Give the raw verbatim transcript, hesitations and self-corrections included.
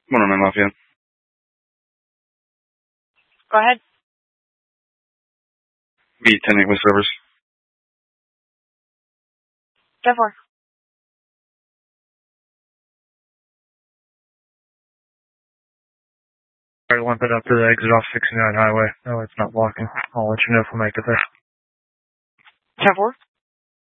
one oh nine Lafayette. Go ahead. B ten eight West Rivers. ten four. Alright, one put up to the exit off sixty-nine highway. No, it's not blocking. I'll let you know if we make it there. ten four.